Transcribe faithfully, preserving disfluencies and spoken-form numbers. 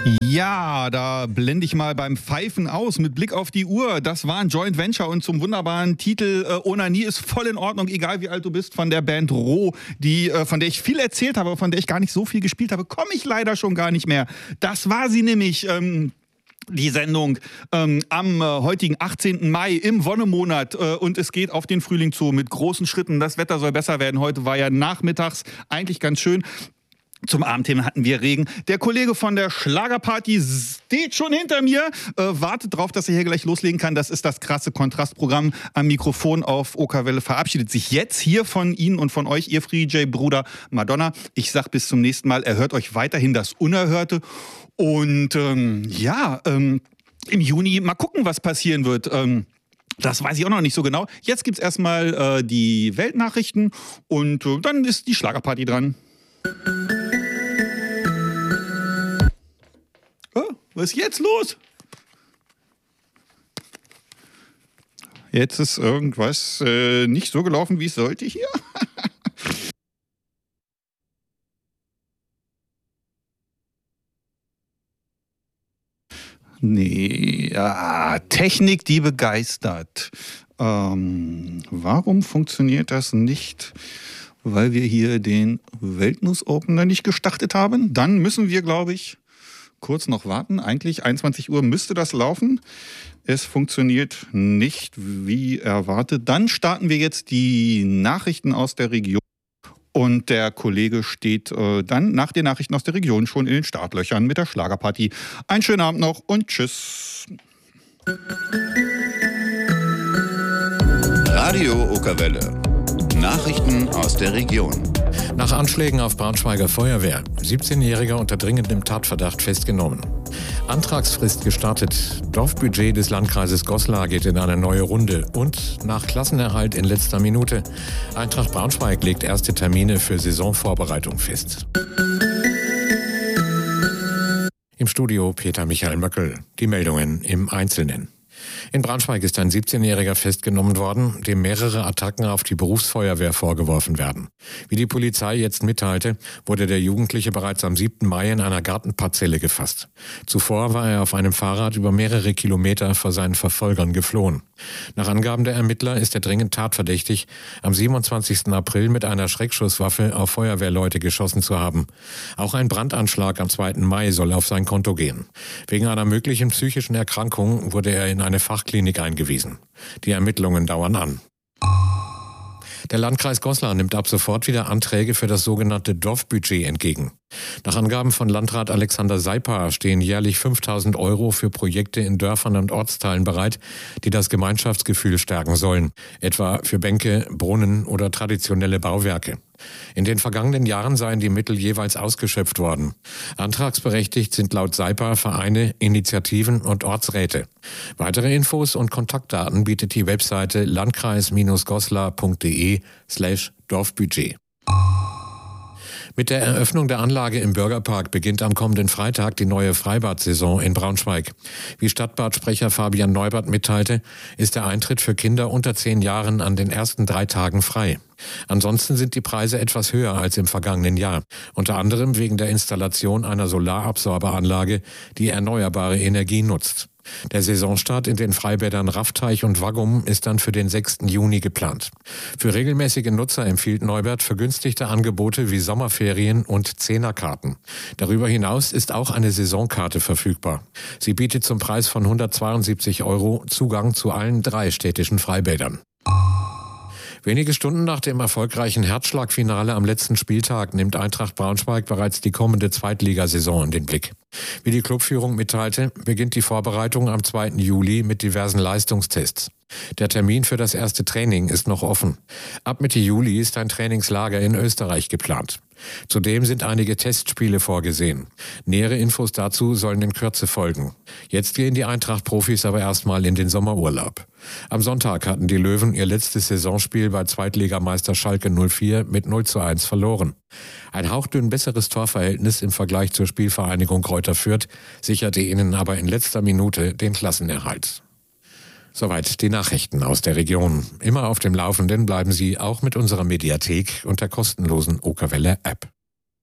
Ja, da blende ich mal beim Pfeifen aus mit Blick auf die Uhr. Das war ein Joint Venture und zum wunderbaren Titel äh, Onanie ist voll in Ordnung, egal wie alt du bist, von der Band Roh, die, äh, von der ich viel erzählt habe, von der ich gar nicht so viel gespielt habe, komme ich leider schon gar nicht mehr. Das war sie nämlich. Ähm Die Sendung ähm, am äh, heutigen achtzehnten Mai im Wonnemonat äh, und es geht auf den Frühling zu mit großen Schritten. Das Wetter soll besser werden. Heute war ja nachmittags eigentlich ganz schön. Zum Abendthema hatten wir Regen. Der Kollege von der Schlagerparty steht schon hinter mir, äh, wartet drauf, dass er hier gleich loslegen kann. Das ist das krasse Kontrastprogramm am Mikrofon auf Okerwelle. Verabschiedet sich jetzt hier von Ihnen und von euch, ihr Free J Bruder Madonna. Ich sag bis zum nächsten Mal. Erhört euch weiterhin das Unerhörte. Und ähm, ja, ähm, im Juni mal gucken, was passieren wird. Ähm, das weiß ich auch noch nicht so genau. Jetzt gibt's erstmal äh, die Weltnachrichten und äh, dann ist die Schlagerparty dran. Oh, was ist jetzt los? Jetzt ist irgendwas äh, nicht so gelaufen, wie es sollte hier. Nee, ja, Technik, die begeistert. Ähm, warum funktioniert das nicht? Weil wir hier den Weltnews-Opener nicht gestartet haben. Dann müssen wir, glaube ich, kurz noch warten. Eigentlich einundzwanzig Uhr müsste das laufen. Es funktioniert nicht wie erwartet. Dann starten wir jetzt die Nachrichten aus der Region. Und der Kollege steht äh, dann nach den Nachrichten aus der Region schon in den Startlöchern mit der Schlagerparty. Einen schönen Abend noch und tschüss. Radio Okerwelle. Nachrichten aus der Region. Nach Anschlägen auf Braunschweiger Feuerwehr. siebzehnjähriger unter dringendem Tatverdacht festgenommen. Antragsfrist gestartet. Dorfbudget des Landkreises Goslar geht in eine neue Runde. Und nach Klassenerhalt in letzter Minute. Eintracht Braunschweig legt erste Termine für Saisonvorbereitung fest. Im Studio Peter Michael Möckel. Die Meldungen im Einzelnen. In Braunschweig ist ein siebzehnjähriger festgenommen worden, dem mehrere Attacken auf die Berufsfeuerwehr vorgeworfen werden. Wie die Polizei jetzt mitteilte, wurde der Jugendliche bereits am siebten Mai in einer Gartenparzelle gefasst. Zuvor war er auf einem Fahrrad über mehrere Kilometer vor seinen Verfolgern geflohen. Nach Angaben der Ermittler ist er dringend tatverdächtig, am siebenundzwanzigsten April mit einer Schreckschusswaffe auf Feuerwehrleute geschossen zu haben. Auch ein Brandanschlag am zweiten Mai soll auf sein Konto gehen. Wegen einer möglichen psychischen Erkrankung wurde er in eine Fachklinik eingewiesen. Die Ermittlungen dauern an. Der Landkreis Goslar nimmt ab sofort wieder Anträge für das sogenannte Dorfbudget entgegen. Nach Angaben von Landrat Alexander Seiper stehen jährlich fünftausend Euro für Projekte in Dörfern und Ortsteilen bereit, die das Gemeinschaftsgefühl stärken sollen, etwa für Bänke, Brunnen oder traditionelle Bauwerke. In den vergangenen Jahren seien die Mittel jeweils ausgeschöpft worden. Antragsberechtigt sind laut Seiper Vereine, Initiativen und Ortsräte. Weitere Infos und Kontaktdaten bietet die Webseite landkreis-goslar.de slash Dorfbudget. Mit der Eröffnung der Anlage im Bürgerpark beginnt am kommenden Freitag die neue Freibad-Saison in Braunschweig. Wie Stadtbadsprecher Fabian Neubert mitteilte, ist der Eintritt für Kinder unter zehn Jahren an den ersten drei Tagen frei. Ansonsten sind die Preise etwas höher als im vergangenen Jahr, unter anderem wegen der Installation einer Solarabsorberanlage, die erneuerbare Energie nutzt. Der Saisonstart in den Freibädern Raffteich und Waggum ist dann für den sechsten Juni geplant. Für regelmäßige Nutzer empfiehlt Neubert vergünstigte Angebote wie Sommerferien und Zehnerkarten. Darüber hinaus ist auch eine Saisonkarte verfügbar. Sie bietet zum Preis von hundertzweiundsiebzig Euro Zugang zu allen drei städtischen Freibädern. Wenige Stunden nach dem erfolgreichen Herzschlagfinale am letzten Spieltag nimmt Eintracht Braunschweig bereits die kommende Zweitligasaison in den Blick. Wie die Clubführung mitteilte, beginnt die Vorbereitung am zweiten Juli mit diversen Leistungstests. Der Termin für das erste Training ist noch offen. Ab Mitte Juli ist ein Trainingslager in Österreich geplant. Zudem sind einige Testspiele vorgesehen. Nähere Infos dazu sollen in Kürze folgen. Jetzt gehen die Eintracht-Profis aber erstmal in den Sommerurlaub. Am Sonntag hatten die Löwen ihr letztes Saisonspiel bei Zweitligameister Schalke null vier mit null zu eins verloren. Ein hauchdünn besseres Torverhältnis im Vergleich zur Spielvereinigung Greuther Fürth sicherte ihnen aber in letzter Minute den Klassenerhalt. Soweit die Nachrichten aus der Region. Immer auf dem Laufenden bleiben Sie auch mit unserer Mediathek und der kostenlosen Okerwelle-App.